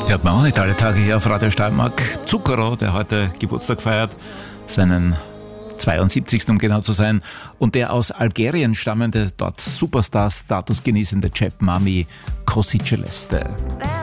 Die hat man auch nicht alle Tage hier auf Radio Steiermark. Zucchero, der heute Geburtstag feiert, seinen 72. um genau zu sein. Und der aus Algerien stammende, dort Superstar-Status genießende Chap Mami Kossi Celeste.